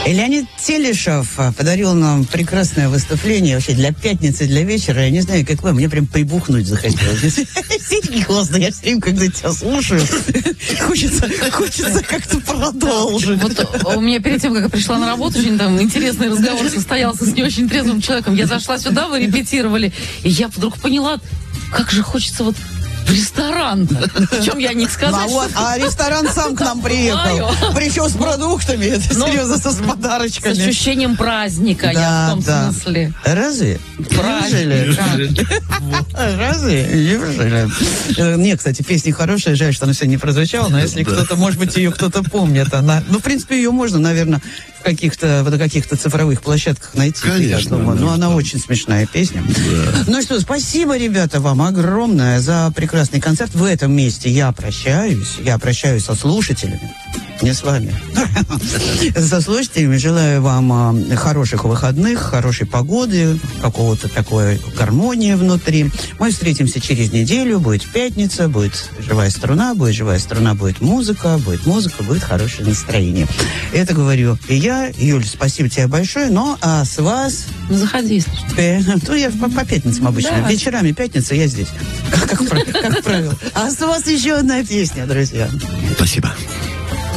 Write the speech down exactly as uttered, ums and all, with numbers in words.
И Леонид Телешев подарил нам прекрасное выступление вообще для пятницы, для вечера. Я не знаю, как вы, мне прям прибухнуть захотелось. Действительно классно, я все время, когда тебя слушаю, хочется, хочется как-то продолжить. Вот у меня перед тем, как я пришла на работу, очень там интересный разговор состоялся с не очень трезвым человеком. Я зашла сюда, вы репетировали, и я вдруг поняла, как же хочется вот в ресторан. Причем я не сказать, а, вот, а ресторан сам к нам приехал. Причем с продуктами. Это ну, серьезно, с подарочками. С ощущением праздника, да, я в том да. смысле. Разве? Неужели? Разве? Неужели? Не, кстати, песня хорошая. Жаль, что она сегодня не прозвучала. Но если кто-то, может быть, ее кто-то помнит. Она, ну, в принципе, ее можно, наверное, в каких-то, на каких-то цифровых площадках найти. Конечно. Но ну, она очень смешная песня. Да. Ну что, спасибо, ребята, вам огромное за прекрасный концерт. В этом месте я прощаюсь. Я прощаюсь со слушателями. Не с вами. Со слушателями желаю вам хороших выходных, хорошей погоды, какого-то такой гармонии внутри. Мы встретимся через неделю. Будет пятница, будет живая струна, будет живая струна, будет музыка, будет музыка, будет хорошее настроение. Это говорю и я. Юль, спасибо тебе большое. Ну, а с вас... Ну, заходи, если что. Ну, я по, по пятницам обычно. Да. Вечерами пятница я здесь. Как, как, как правило. А с вас еще одна песня, друзья. Спасибо.